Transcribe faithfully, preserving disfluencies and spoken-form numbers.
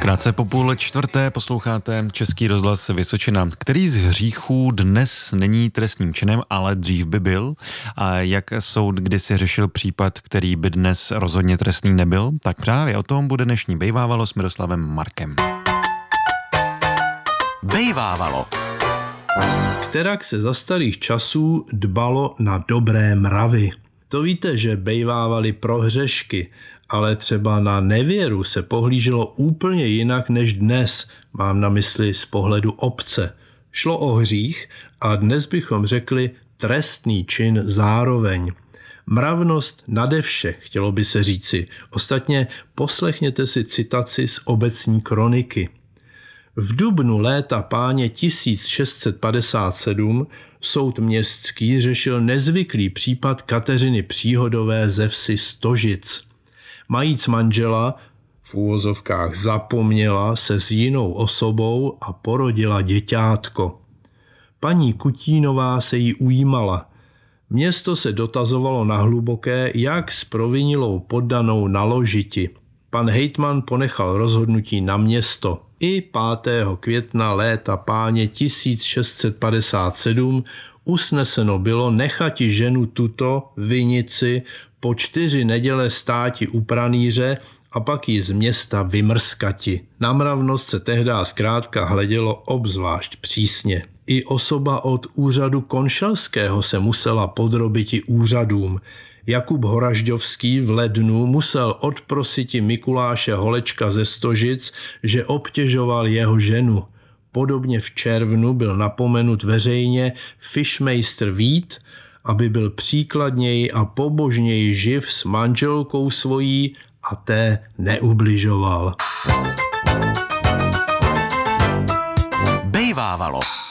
Krátce po půl čtvrté posloucháte Český rozhlas Vysočina. Který z hříchů dnes není trestným činem, ale dřív by byl? A jak soud kdysi řešil případ, který by dnes rozhodně trestný nebyl? Tak právě o tom bude dnešní Bejvávalo s Miroslavem Markem. Bejvávalo. Kterak se za starých časů dbalo na dobré mravy. To víte, že bejvávali prohřešky, ale třeba na nevěru se pohlíželo úplně jinak než dnes, mám na mysli z pohledu obce. Šlo o hřích a dnes bychom řekli trestný čin zároveň. Mravnost nade vše, chtělo by se říci. Ostatně poslechněte si citaci z obecní kroniky. V dubnu léta páně tisíc šest set padesát sedm soud městský řešil nezvyklý případ Kateřiny Příhodové ze vsi Stožic. Majíc manžela, v úvozovkách zapomněla se s jinou osobou a porodila děťátko. Paní Kutínová se jí ujímala. Město se dotazovalo na hluboké, jak s provinilou poddanou naložiti. Pan hejtman ponechal rozhodnutí na město. I pátého května léta páně tisíc šest set padesát sedm usneseno bylo nechati ženu tuto vinici po čtyři neděle státi u pranýře a pak ji z města vymrskati. Na mravnost se tehdá zkrátka hledělo obzvlášť přísně. I osoba od úřadu konšelského se musela podrobiti úřadům. Jakub Horažďovský v lednu musel odprositi Mikuláše Holečka ze Stožic, že obtěžoval jeho ženu. Podobně v červnu byl napomenut veřejně fišmejstr Vít, aby byl příkladněji a pobožněji živ s manželkou svojí a té neubližoval. Bejvávalo.